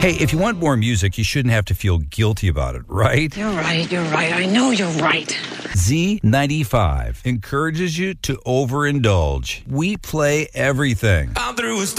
Hey, if you want more music, you shouldn't have to feel guilty about it, right? You're right. I know you're right. Z95 encourages you to overindulge. We play everything. I'm through with